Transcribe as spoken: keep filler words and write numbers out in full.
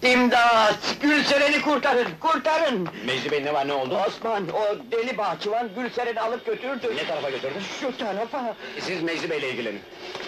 İmdat! Gülseren'i kurtarın, kurtarın! Mecdi Bey ne var, ne oldu? Osman, o deli bahçıvan Gülseren'i alıp götürdü. Ne tarafa götürdün? Şu tarafa! Siz Mecdi Bey'le ilgilenin.